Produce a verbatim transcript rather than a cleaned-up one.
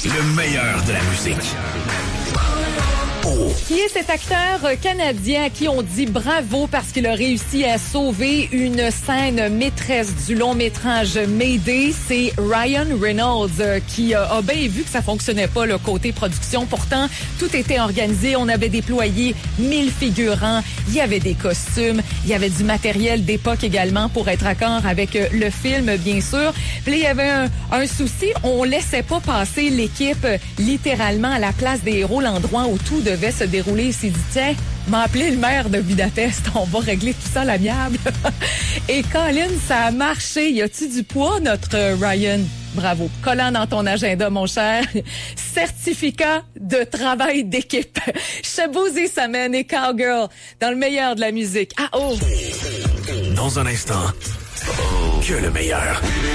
Le meilleur de la musique. Oh. Qui est cet acteur canadien à qui on dit bravo parce qu'il a réussi à sauver une scène maîtresse du long métrage Mayday? C'est Ryan Reynolds qui a, a bien vu que ça fonctionnait pas le côté production. Pourtant, tout était organisé. On avait déployé mille figurants. Il y avait des costumes. Il y avait du matériel d'époque également pour être accord avec le film, bien sûr. Puis là, il y avait un, un souci. On laissait pas passer l'équipe littéralement à la place des héros, l'endroit où tout devait se dérouler. Il s'est dit, tiens, m'a appelé le maire de Budapest, on va régler tout ça à l'amiable. Et Colin, ça a marché. Y a-tu du poids, notre Ryan? Bravo. Collant dans ton agenda, mon cher. Certificat de travail d'équipe. Shaboozey Samman et Cowgirl dans le meilleur de la musique. Ah oh! Dans un instant, que le meilleur.